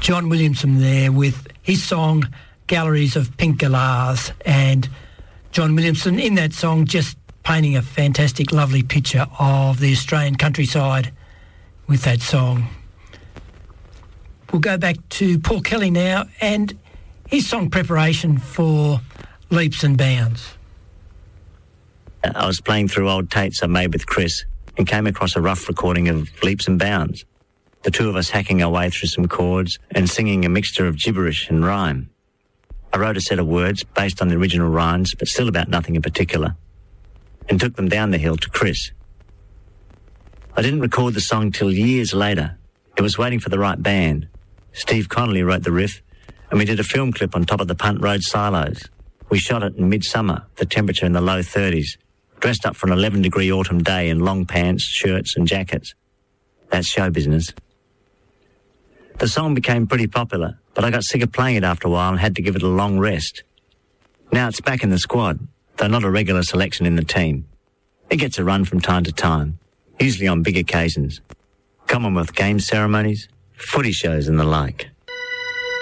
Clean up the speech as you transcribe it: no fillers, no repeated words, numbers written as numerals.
John Williamson there with his song Galleries of Pink Galahs, and John Williamson in that song just painting a fantastic, lovely picture of the Australian countryside with that song. We'll go back to Paul Kelly now and his song preparation for Leaps and Bounds. I was playing through old tapes I made with Chris and came across a rough recording of Leaps and Bounds, the two of us hacking our way through some chords and singing a mixture of gibberish and rhyme. I wrote a set of words based on the original rhymes, but still about nothing in particular, and took them down the hill to Chris. I didn't record the song till years later. It was waiting for the right band. Steve Connolly wrote the riff, and we did a film clip on top of the Punt Road silos. We shot it in midsummer, the temperature in the low 30s, dressed up for an 11-degree autumn day in long pants, shirts and jackets. That's show business. The song became pretty popular, but I got sick of playing it after a while and had to give it a long rest. Now it's back in the squad, though not a regular selection in the team. It gets a run from time to time, usually on big occasions. Commonwealth Games ceremonies, footy shows and the like.